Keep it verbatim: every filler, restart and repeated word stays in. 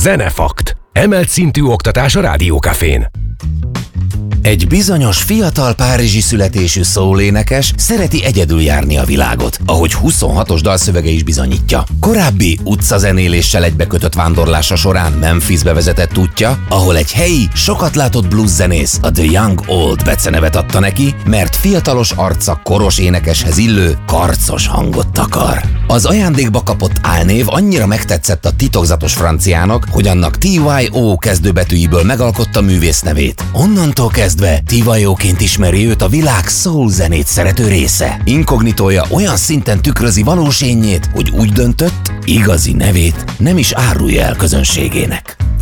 Zenefakt. Emelt szintű oktatás a Rádiókafén. Egy bizonyos fiatal párizsi születésű szólénekes szereti egyedül járni a világot, ahogy huszonhatos dalszövege is bizonyítja. Korábbi utcazenéléssel egybekötött vándorlása során Memphisbe vezetett útja, ahol egy helyi, sokat látott blueszenész a The Young Old becenevet adta neki, mert fiatalos arca koros énekeshez illő, karcos hangot takar. Az ajándékba kapott álnév annyira megtetszett a titokzatos franciának, hogy annak té ipszilon o kezdőbetűiből megalkotta művésznevét. Onnantól kezdve té ipszilon o-ként ismeri őt a világ soul zenét szerető része. Inkognitója olyan szinten tükrözi valós énjét, hogy úgy döntött, igazi nevét nem is árulja el közönségének.